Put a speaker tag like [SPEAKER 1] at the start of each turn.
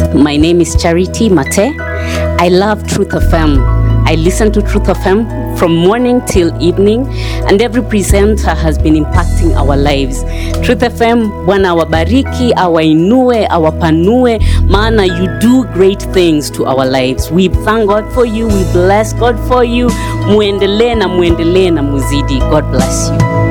[SPEAKER 1] My name is Charity Mate. I love Truth FM. I listen to Truth FM from morning till evening, and every presenter has been impacting our lives. Truth FM, Bwana awabariki, awainue, awapanue, maana you do great things to our lives. We thank God for you, we bless God for you. Muendelee na muzidi. God bless you.